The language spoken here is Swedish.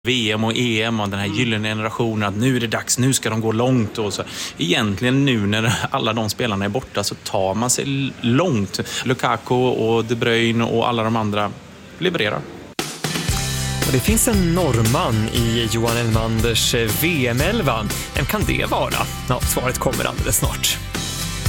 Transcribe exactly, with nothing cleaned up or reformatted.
V M och E M och den här gyllene generationen, att nu är det dags, nu ska de gå långt. Och så. Egentligen nu när alla de spelarna är borta så tar man sig långt. Lukaku och De Bruyne och alla de andra levererar. Och det finns en norrman i Johan Elmanders V M elva. Vem kan det vara? Ja, svaret kommer alldeles snart.